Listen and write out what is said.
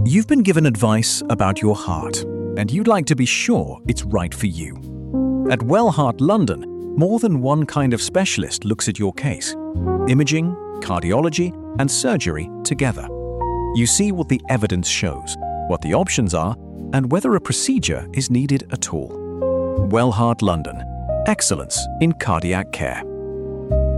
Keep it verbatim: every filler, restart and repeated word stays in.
You've been given advice about your heart, and you'd like to be sure it's right for you. At Wellheart London, more than one kind of specialist looks at your case: imaging, cardiology, and surgery together. You see what the evidence shows, what the options are, and whether a procedure is needed at all. Wellheart London. Excellence in cardiac care.